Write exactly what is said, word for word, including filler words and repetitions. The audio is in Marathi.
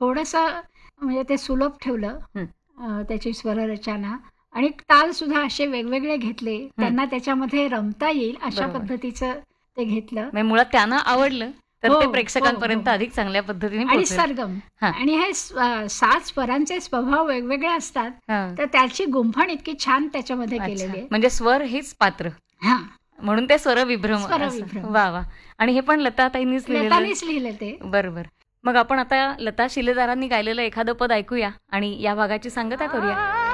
थोडंसं म्हणजे ते सुलभ ठेवलं, हं. अ, त्याची स्वररचना आणि ताल सुद्धा असे वेगवेगळे घेतले, हं. त्यांना त्याच्यामध्ये रमता येईल अशा बरोबर. पद्धतीचं ते घेतलं. म्हणजे मुळात त्यांना आवडलं, तर हो, ते हो, प्रेक्षकांपर्यंत हो. अधिक चांगल्या पद्धतीने आणि पोहोचेल. सरगम हां. आणि हे स अ, सात स्वरांचे स्वभाव वेगवेगळे असतात, हां. तर त्याची गुंफण इतकी छान त्याच्यामध्ये केलेली अच्छा. आहे. म्हणजे स्वर हेच पात्र. हां, म्हणून ते स्वरविभ्रम असं. स्वरविभ्रम. वाह! वाह! आणि हे पण लताताईंनीच लिहिलेलं. लतानीच लिहिलं ते. बरोबर. मग आपण आता लता शिलेदारांनी गायलेलं एखादं पद ऐकूया आणि या भागाची सांगता करूया.